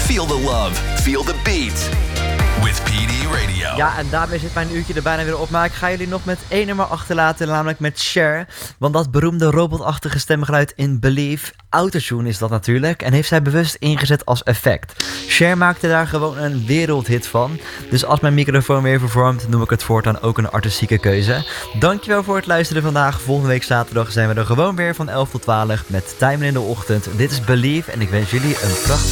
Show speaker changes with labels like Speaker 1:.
Speaker 1: Feel the love, feel the beat. With PD Radio.
Speaker 2: Ja, en daarmee zit mijn uurtje er bijna weer op. Maar ik ga jullie nog met één nummer achterlaten, namelijk met Cher. Want dat beroemde robotachtige stemgeluid in Believe, autotune is dat natuurlijk, en heeft zij bewust ingezet als effect. Cher maakte daar gewoon een wereldhit van. Dus als mijn microfoon weer vervormt, noem ik het voortaan ook een artistieke keuze. Dankjewel voor het luisteren vandaag. Volgende week zaterdag zijn we er gewoon weer van 11 tot 12 met Timer in de ochtend. Dit is Believe en ik wens jullie een prachtige